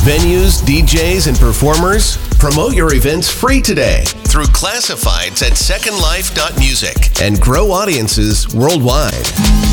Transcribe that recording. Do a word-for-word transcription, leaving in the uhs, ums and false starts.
Venues, D Js, and performers? Promote your events free today through classifieds at second life dot music and grow audiences worldwide.